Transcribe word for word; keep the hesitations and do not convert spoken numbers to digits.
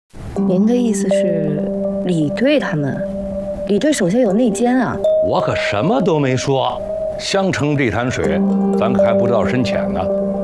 您的意思是李队他们？李队手下有内奸啊？ 我可什么都没说。襄城这潭水，咱可还不知道深浅呢。